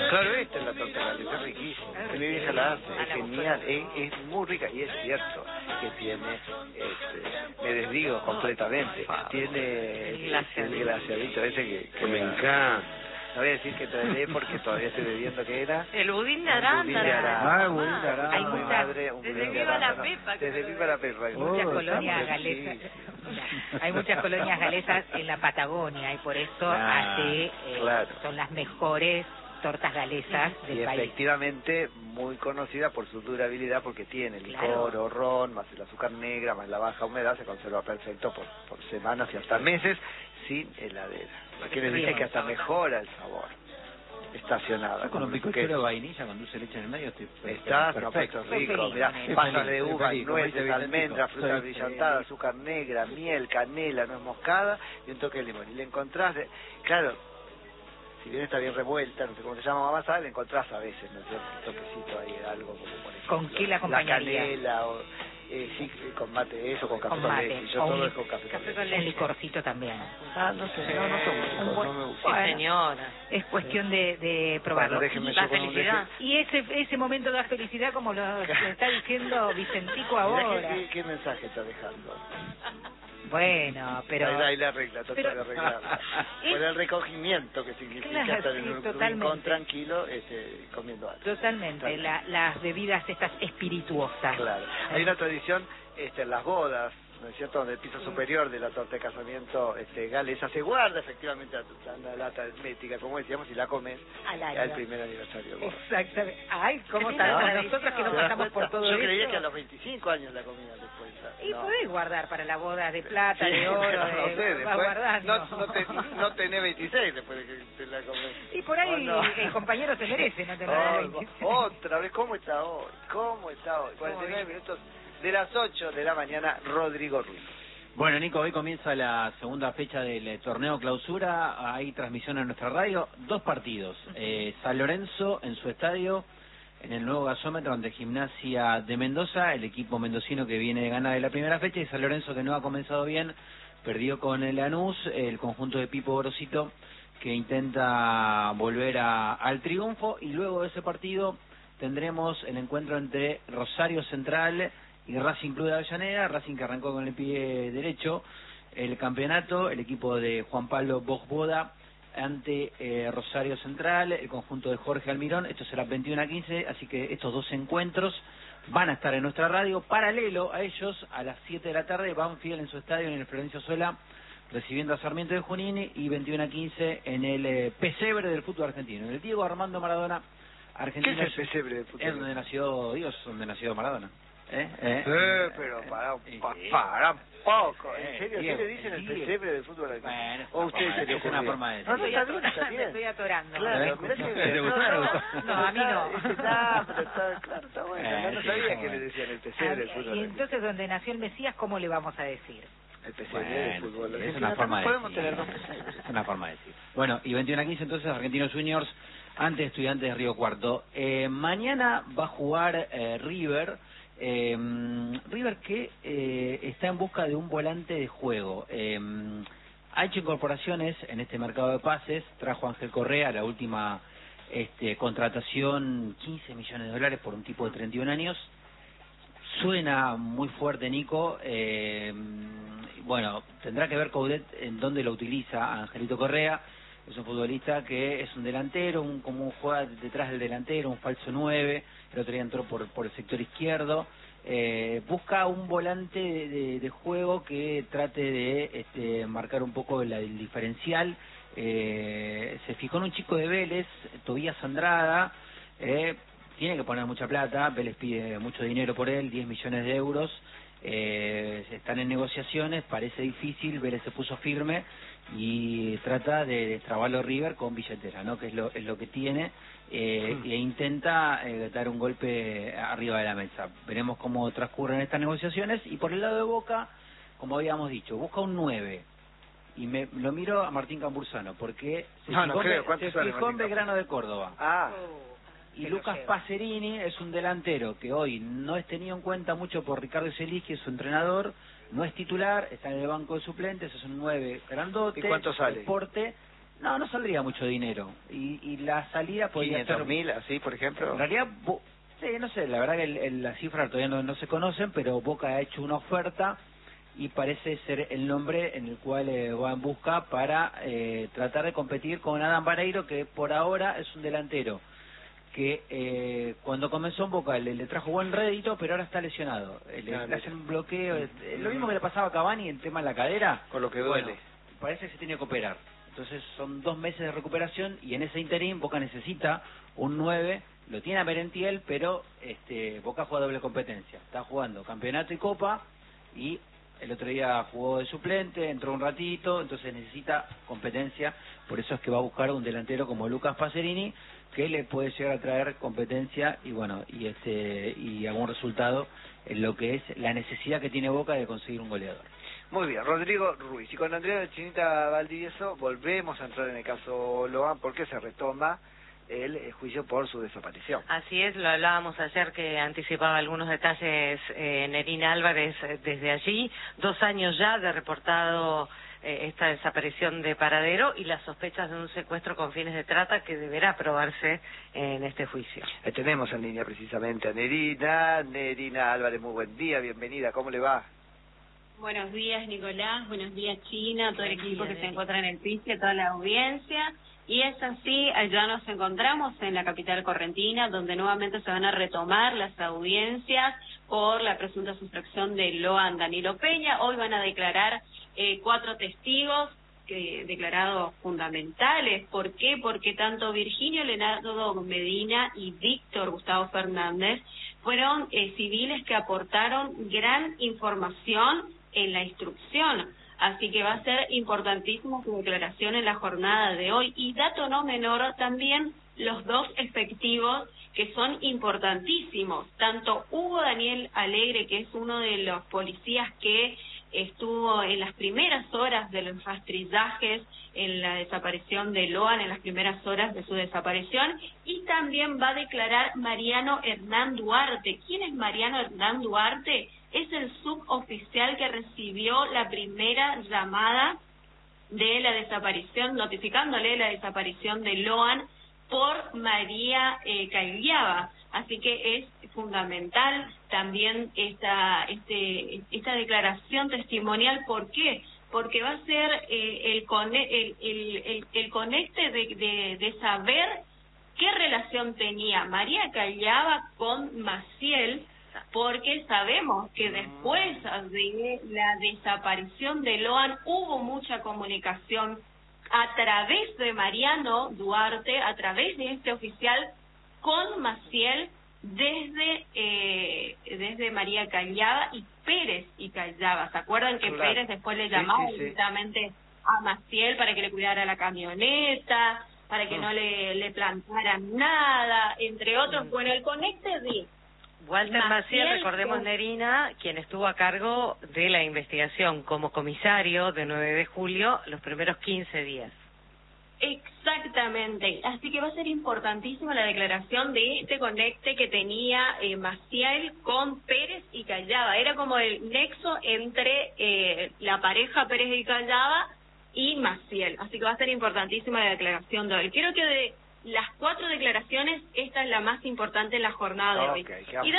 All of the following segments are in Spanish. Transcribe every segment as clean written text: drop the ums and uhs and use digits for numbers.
Claro, esta es la torta galesa, es riquísima. Mi vieja la hace, es genial, es muy rica y es cierto que tiene, me desdigo completamente, tiene el glaseadito ese que me encanta. No voy a decir que traeré porque todavía estoy bebiendo que era. El budín de arándano. Ah, el budín de arándano. Hay muchas... Desde Viva la Pepa. Desde Viva la Pepa. Hay muchas colonias galesas. Hay muchas colonias galesas en la Patagonia y por eso son las mejores tortas galesas del país. Efectivamente muy conocida por su durabilidad porque tiene licor o ron, más el azúcar negra, más la baja humedad, se conserva perfecto por semanas y hasta meses sin heladera. Quiere decir que hasta mejora el sabor. Estacionada. Con un bizcochuelo de vainilla con dulce de leche en el medio está perfecto, rico. Mirá, pasas de uva, nueces, almendras, fruta brillantada, azúcar negra, miel, canela, nuez moscada y un toque de limón. Y le encontrás, claro, si bien está bien revuelta, no sé cómo se llama mamá, ¿sabes? Le encontrás a veces, ¿no es cierto? Un toquecito ahí, algo como por ejemplo, ¿con qué la acompañaría? La canela o... sí, con mate, eso, con café con leche. Yo todo es con café con leche. Un licorcito también. Ah, no sé, no somos no me gusta. Bueno, señora. Es cuestión de probarlo. Bueno, la felicidad. Y ese momento de la felicidad, como lo está diciendo Vicentico ahora. ¿Qué mensaje está dejando? Bueno, pero... Ahí la regla, total de arreglarla. Por el recogimiento que significa estar en un rincón tranquilo, comiendo algo. Totalmente, las bebidas estas espirituosas. Claro. Hay una tradición en las bodas, ¿no es cierto?, donde el piso superior de la torta de casamiento galesa se guarda efectivamente la lata hermética, como decíamos, y la comes al primer aniversario de boda. Exactamente. Ay, ¿cómo sabemos nosotros que nos pasamos por todo eso? Yo creía que a los 25 años la comía después. Y podés guardar para las bodas de plata, de oro, no tenés 26 después de que te la comes. Y por ahí el compañero se merece no tener 26. Otra vez, ¿cómo está hoy? 49 minutos de las 8 de la mañana, Rodrigo Ruiz. Bueno, Nico, hoy comienza la segunda fecha del torneo clausura, hay transmisión en nuestra radio, 2 partidos, San Lorenzo en su estadio, en el nuevo gasómetro ante Gimnasia de Mendoza, el equipo mendocino que viene de ganar de la primera fecha, y San Lorenzo que no ha comenzado bien, perdió con el Lanús, el conjunto de Pipo Gorosito que intenta volver al triunfo, y luego de ese partido tendremos el encuentro entre Rosario Central y Racing Club de Avellaneda. Racing que arrancó con el pie derecho el campeonato, el equipo de Juan Pablo Bojboda ante Rosario Central, el conjunto de Jorge Almirón. Esto será 21-15, así que estos 2 encuentros van a estar en nuestra radio. Paralelo a ellos, a las 7 de la tarde, Banfield en su estadio, en el Florencio Sola, recibiendo a Sarmiento de Junín, y 21-15 en el pesebre del fútbol argentino, en el Diego Armando Maradona Argentina. ¿Qué es el pesebre del fútbol? Es donde nació Dios, donde nació Maradona. Pero para un poco. ¿En serio? ¿Qué le dicen el pesebre del fútbol argentino? Bueno, ¿O ustedes se le es una forma de decir? No, está bien. Me estoy atorando. Claro, ¿Te gustó o no gustó? No, a mí no. Está bueno. No sabía que le decían el pesebre del fútbol argentino. Y entonces, donde nació el Mesías, ¿cómo le vamos a decir? El pesebre del fútbol argentino. Es una forma de decir. Podemos tener 2 pesebres. Es una forma de decir. Bueno, y 21-15 entonces Argentinos Juniors ante Estudiantes de Río Cuarto. Mañana va a jugar River. River que está en busca de un volante de juego. Ha hecho incorporaciones en este mercado de pases. Trajo a Ángel Correa, la última contratación, $15 millones por un tipo de 31 años. Suena muy fuerte, Nico. Bueno, tendrá que ver Coudet en dónde lo utiliza a Angelito Correa. Es un futbolista que es un delantero, como juega detrás del delantero, un falso 9, el otro día entró por el sector izquierdo. Busca un volante de juego que trate de marcar un poco el diferencial. Se fijó en un chico de Vélez, Tobías Andrada, tiene que poner mucha plata, Vélez pide mucho dinero por él, 10 millones de euros. Están en negociaciones, parece difícil, Vélez se puso firme y trata de destrabarlo River con billetera, ¿no? Que es lo que tiene, e intenta dar un golpe arriba de la mesa. Veremos cómo transcurren estas negociaciones. Y por el lado de Boca, como habíamos dicho, busca un 9. Y lo miro a Martín Cambursano, porque se fijó en Belgrano de Córdoba. Y Lucas Pacerini es un delantero que hoy no es tenido en cuenta mucho por Ricardo Celis, que es su entrenador, no es titular, está en el banco de suplentes, es un 9 grandote. ¿Y cuánto sale? Deporte, No saldría mucho dinero. Y la salida podría ser... 500.000, así, por ejemplo. En realidad, sí, no sé, la verdad que las cifras todavía no se conocen, pero Boca ha hecho una oferta y parece ser el nombre en el cual va en busca para tratar de competir con Adam Vareiro, que por ahora es un delantero que cuando comenzó en Boca le trajo buen rédito, pero ahora está lesionado. Le hacen un bloqueo, lo mismo que le pasaba a Cavani, el tema en la cadera. Con lo que duele. Bueno, parece que se tiene que operar. Entonces son 2 meses de recuperación y en ese interín Boca necesita un 9, lo tiene a Merentiel, pero Boca juega doble competencia. Está jugando campeonato y copa y el otro día jugó de suplente, entró un ratito, entonces necesita competencia, por eso es que va a buscar un delantero como Lucas Pacerini, que le puede llegar a traer competencia y bueno, y algún resultado en lo que es la necesidad que tiene Boca de conseguir un goleador. Muy bien, Rodrigo Ruiz. Y con Andrea Chinita Valdivieso volvemos a entrar en el caso Loan porque se retoma el juicio por su desaparición. Así es, lo hablábamos ayer que anticipaba algunos detalles Nerina Álvarez desde allí. 2 años ya de reportado esta desaparición de paradero y las sospechas de un secuestro con fines de trata que deberá probarse en este juicio. Tenemos en línea precisamente a Nerina Álvarez, muy buen día, bienvenida, ¿cómo le va? Buenos días, Nicolás. Buenos días, China, todo el equipo que se encuentra en el juicio, toda la audiencia. Y es así, allá nos encontramos en la capital correntina, donde nuevamente se van a retomar las audiencias por la presunta sustracción de Loan Danilo Peña. Hoy van a declarar 4 testigos declarados fundamentales. ¿Por qué? Porque tanto Virginio Leonardo Medina y Víctor Gustavo Fernández fueron civiles que aportaron gran información en la instrucción, así que va a ser importantísimo su declaración en la jornada de hoy. Y dato no menor, también los 2 efectivos que son importantísimos, tanto Hugo Daniel Alegre, que es uno de los policías que estuvo en las primeras horas de los rastrillajes en la desaparición de Loan, en las primeras horas de su desaparición, y también va a declarar Mariano Hernán Duarte. ¿Quién es Mariano Hernán Duarte? Es el suboficial que recibió la primera llamada de la desaparición, notificándole la desaparición de Loan por María Cagliaba. Así que es fundamental también esta declaración testimonial. ¿Por qué? Porque va a ser el conecte de saber qué relación tenía María Cagliaba con Maciel, porque sabemos que después de la desaparición de Loan hubo mucha comunicación a través de Mariano Duarte, a través de este oficial, con Maciel desde María Cagliaba y Pérez y Cagliaba. ¿Se acuerdan que Pérez después le llamaba directamente a Maciel para que le cuidara la camioneta, para que no le plantaran nada, entre otros? Bueno, el conecte de Walter Maciel, recordemos, Nerina, quien estuvo a cargo de la investigación como comisario de 9 de julio los primeros 15 días. Exactamente, así que va a ser importantísima la declaración de este conecte que tenía Maciel con Pérez y Cagliaba. Era como el nexo entre la pareja Pérez y Cagliaba y Maciel, así que va a ser importantísima la declaración de hoy. Quiero que de las 4 declaraciones, esta es la más importante en la jornada de hoy. Y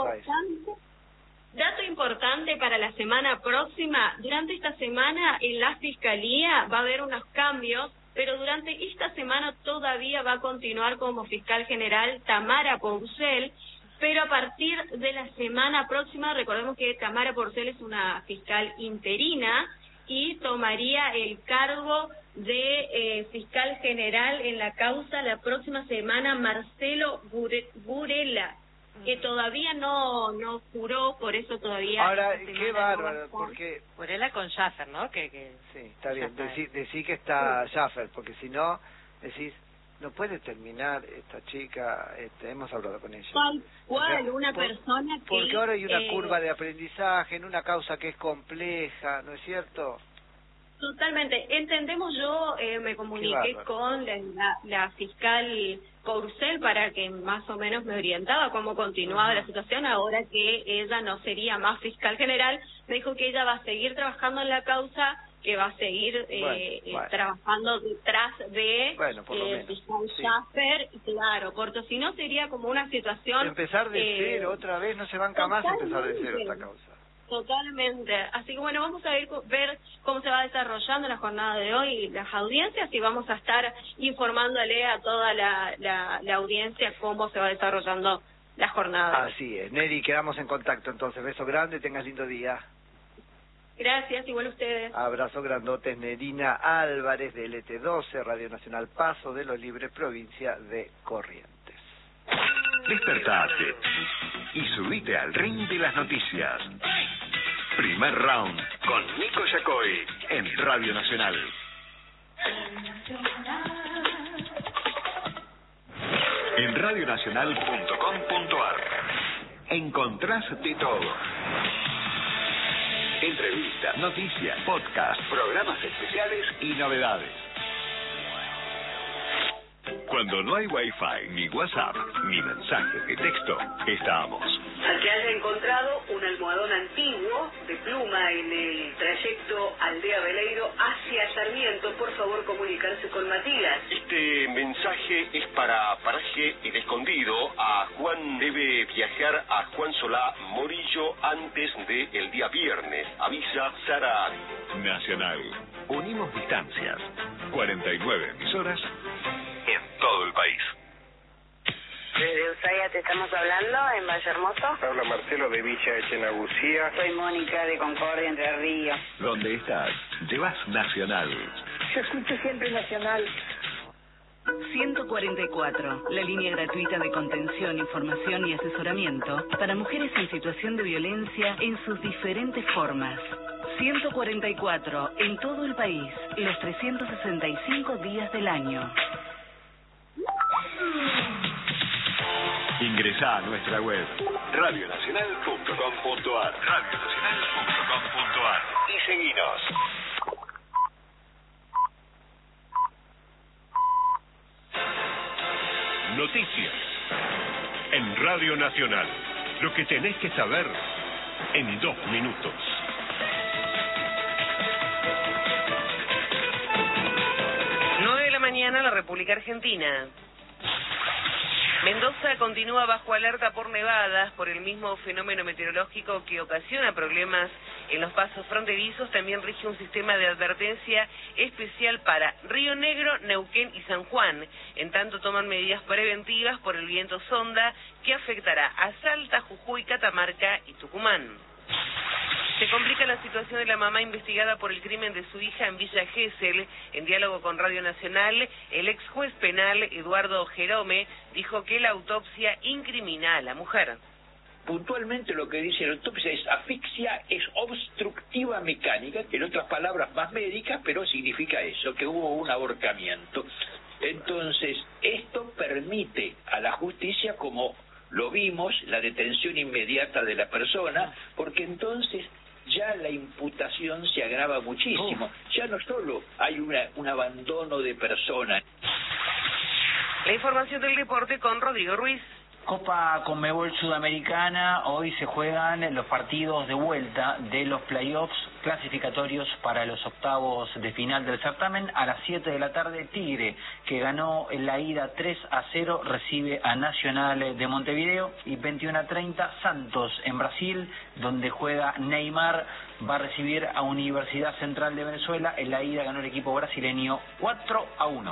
dato importante para la semana próxima: durante esta semana en la Fiscalía va a haber unos cambios, pero durante esta semana todavía va a continuar como fiscal general Tamara Porcel, pero a partir de la semana próxima, recordemos que Tamara Porcel es una fiscal interina y tomaría el cargo de fiscal general en la causa la próxima semana Marcelo Burela, que todavía no juró, por eso todavía... Ahora, qué bárbaro, porque... Burela con Schaffer, ¿no? Sí, está bien, decí que está Schaffer, porque si no, decís, no puede terminar esta chica, hemos hablado con ella. Tal cual, una persona que... Porque ahora hay una curva de aprendizaje en una causa que es compleja, ¿no es cierto? Totalmente. Entendemos, yo me comuniqué con la fiscal Porcel para que más o menos me orientaba cómo continuaba la situación. Ahora que ella no sería más fiscal general, me dijo que ella va a seguir trabajando en la causa que va a seguir trabajando detrás de Schaffer, claro, porque si no sería como una situación... Empezar de cero otra vez, no se banca más empezar de cero esta causa. Totalmente. Así que bueno, vamos a ver cómo se va desarrollando la jornada de hoy, las audiencias, y vamos a estar informándole a toda la audiencia cómo se va desarrollando la jornada. Así es. Neri, quedamos en contacto entonces. Beso grande, tengas lindo día. Gracias, igual ustedes. Abrazo grandote, Nerina Álvarez de LT12, Radio Nacional Paso de los Libres, provincia de Corrientes. Despertate y subite al ring de las noticias. Primer round con Nico Yacoy en Radio Nacional. En radionacional.com.ar encontrás de todo. Entrevistas, noticias, podcasts, programas especiales y novedades. Cuando no hay Wi-Fi, ni WhatsApp, ni mensajes de texto, estamos. Al que haya encontrado un almohadón antiguo de pluma en el trayecto Aldea Veleiro hacia Sarmiento, por favor comunicarse con Matías. Este mensaje es para Paraje El Escondido. A Juan debe viajar a Juan Solá Morillo antes del día viernes. Avisa Sara. Nacional. Unimos distancias. 49 emisoras en todo el país. Desde Ushuaia te estamos hablando, en Valle Hermoso. Habla Marcelo de Villa Echenagucía. Soy Mónica de Concordia, Entre Ríos. ¿Dónde estás? Llevas Nacional. Yo escucho siempre Nacional. 144, la línea gratuita de contención, información y asesoramiento para mujeres en situación de violencia en sus diferentes formas. 144, en todo el país, los 365 días del año. Ingresá a nuestra web radionacional.com.ar y seguinos. Noticias en Radio Nacional. Lo que tenés que saber en 2 minutos. Mañana la República Argentina. Mendoza continúa bajo alerta por nevadas, por el mismo fenómeno meteorológico que ocasiona problemas en los pasos fronterizos. También rige un sistema de advertencia especial para Río Negro, Neuquén y San Juan. En tanto toman medidas preventivas por el viento sonda que afectará a Salta, Jujuy, Catamarca y Tucumán. Se complica la situación de la mamá investigada por el crimen de su hija en Villa Gesell. En diálogo con Radio Nacional, el ex juez penal Eduardo Jerome dijo que la autopsia incrimina a la mujer. Puntualmente lo que dice la autopsia es asfixia, es obstructiva mecánica, en otras palabras más médicas, pero significa eso, que hubo un ahorcamiento. Entonces, esto permite a la justicia, como lo vimos, la detención inmediata de la persona, porque entonces ya la imputación se agrava muchísimo. Ya no solo hay un abandono de persona. La información del deporte con Rodrigo Ruiz. Copa Conmebol Sudamericana, hoy se juegan los partidos de vuelta de los playoffs clasificatorios para los octavos de final del certamen. A las 7 de la tarde, Tigre, que ganó en la ida 3-0, recibe a Nacional de Montevideo, y 21:30 Santos en Brasil, donde juega Neymar, va a recibir a Universidad Central de Venezuela. En la ida ganó el equipo brasileño 4-1.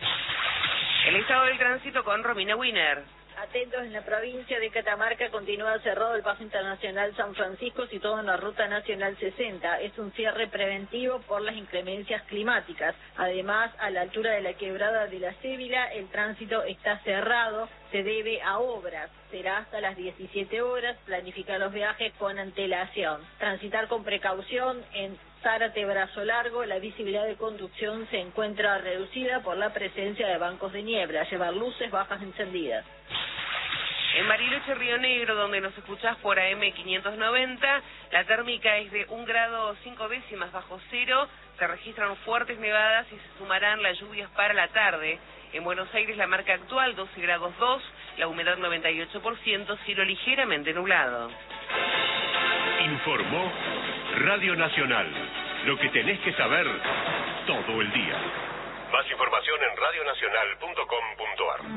El estado del tránsito con Romina Wiener. Atentos, en la provincia de Catamarca continúa cerrado el paso internacional San Francisco, situado en la ruta nacional 60. Es un cierre preventivo por las inclemencias climáticas. Además, a la altura de la quebrada de la Cébila, el tránsito está cerrado, se debe a obras. Será hasta las 17 horas, planificar los viajes con antelación. Transitar con precaución en Zárate Brazo Largo, la visibilidad de conducción se encuentra reducida por la presencia de bancos de niebla. Llevar luces bajas encendidas. En Bariloche, Río Negro, donde nos escuchás por AM 590, la térmica es de 1 grado 5 décimas bajo cero. Se registran fuertes nevadas y se sumarán las lluvias para la tarde. En Buenos Aires, la marca actual 12 grados 2, la humedad 98%, cielo ligeramente nublado. Informó Radio Nacional. Lo que tenés que saber todo el día. Más información en radionacional.com.ar.